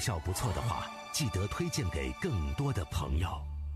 笑不错的话，记得推荐给更多的朋友。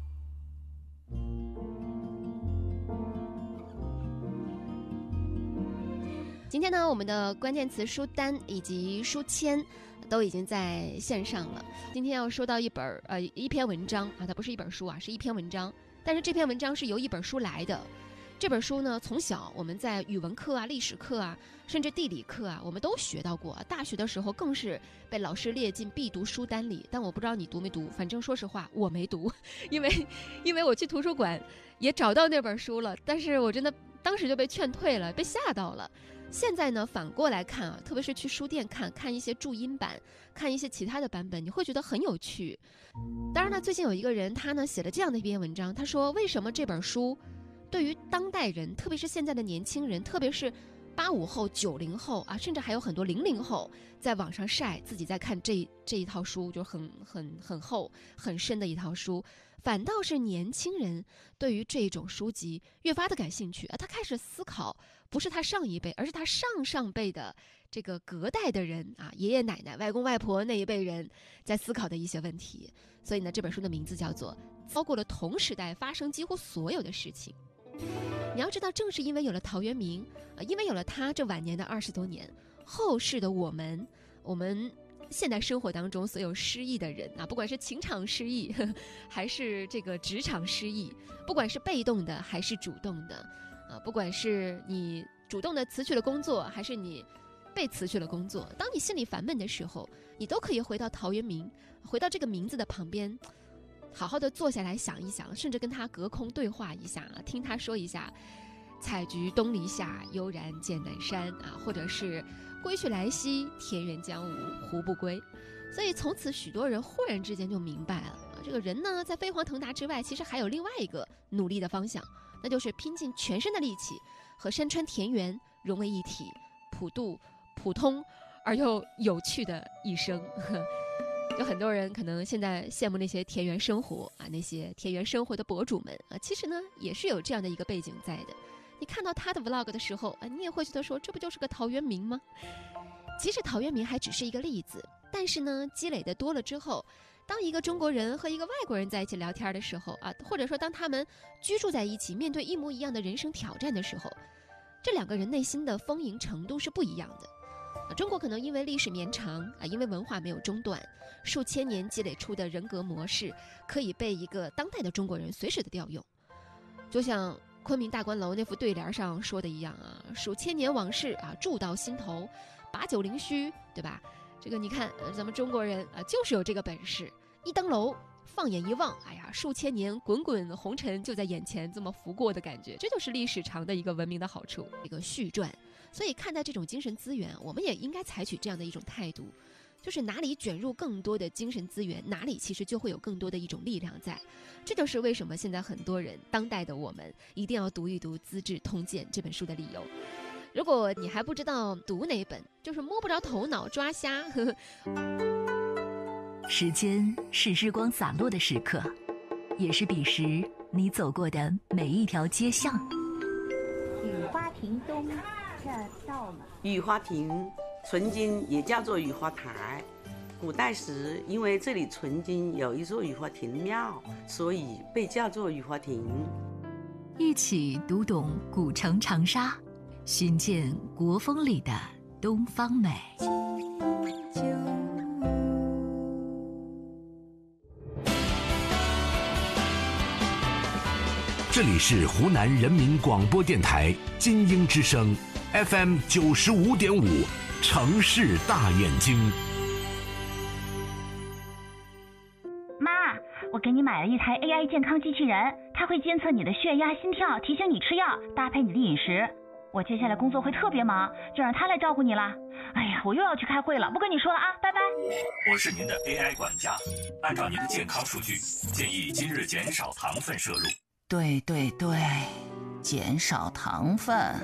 今天呢，我们的关键词书单以及书签都已经在线上了。今天要说到一篇文章啊，它不是一本书啊，是一篇文章。但是这篇文章是由一本书来的。这本书呢，从小我们在语文课啊、历史课啊，甚至地理课啊，我们都学到过。大学的时候更是被老师列进必读书单里。但我不知道你读没读，反正说实话我没读，因为我去图书馆也找到那本书了，但是我真的当时就被劝退了，被吓到了。现在呢，反过来看啊，特别是去书店看一些注音版，看一些其他的版本，你会觉得很有趣。当然呢，最近有一个人他呢写了这样的一篇文章，他说为什么这本书对于当代人，特别是现在的年轻人，特别是85后、90后啊，甚至还有很多00后，在网上晒自己在看这一套书，就很厚、很深的一套书。反倒是年轻人对于这种书籍越发的感兴趣啊，他开始思考，不是他上一辈，而是他上辈的这个隔代的人啊，爷爷奶奶、外公外婆那一辈人在思考的一些问题。所以呢，这本书的名字叫做《超过了同时代发生几乎所有的事情》。你要知道，正是因为有了陶渊明因为有了他这晚年的20多年，后世的我们现代生活当中所有失意的人啊，不管是情场失意还是这个职场失意，不管是被动的还是主动的不管是你主动的辞去了工作，还是你被辞去了工作，当你心里烦闷的时候，你都可以回到陶渊明，回到这个名字的旁边，好好的坐下来想一想，甚至跟他隔空对话一下听他说一下采菊东篱下，悠然见南山或者是归去来兮，田园将芜胡不归。所以从此许多人忽然之间就明白了这个人呢，在飞黄腾达之外，其实还有另外一个努力的方向，那就是拼尽全身的力气和山川田园融为一体，普度普通而又有趣的一生。有很多人可能现在羡慕那些田园生活那些田园生活的博主们其实呢也是有这样的一个背景在的。你看到他的 vlog 的时候你也会觉得说，这不就是个陶渊明吗？其实陶渊明还只是一个例子，但是呢，积累的多了之后，当一个中国人和一个外国人在一起聊天的时候或者说当他们居住在一起，面对一模一样的人生挑战的时候，这两个人内心的丰盈程度是不一样的。中国可能因为历史绵长因为文化没有中断，数千年积累出的人格模式可以被一个当代的中国人随时的调用。就像昆明大观楼那副对联上说的一样数千年往事铸到心头，把酒临虚，对吧？这个你看咱们中国人就是有这个本事，一登楼放眼一望，数千年滚滚红尘就在眼前这么拂过的感觉，这就是历史长的一个文明的好处，一个续传。所以看待这种精神资源，我们也应该采取这样的一种态度，就是哪里卷入更多的精神资源，哪里其实就会有更多的一种力量在。这就是为什么现在很多人，当代的我们一定要读一读《资治通鉴》这本书的理由。如果你还不知道读哪本，就是摸不着头脑抓瞎时间是日光洒落的时刻，也是彼时你走过的每一条街巷。 雨花亭东这到了。 雨花亭曾经也叫做雨花台，古代时因为这里曾经有一座雨花亭庙，所以被叫做雨花亭。 一起读懂古城长沙，寻见国风里的东方美。 这里是湖南人民广播电台金鹰之声 FM 95.5，城市大眼睛。 妈，我给你买了一台 AI 健康机器人，它会监测你的血压、心跳，提醒你吃药，搭配你的饮食。我接下来工作会特别忙，就让它来照顾你了。哎呀，我又要去开会了，不跟你说了拜拜。 我是您的 AI 管家，按照您的健康数据，建议今日减少糖分摄入。 对，减少糖分。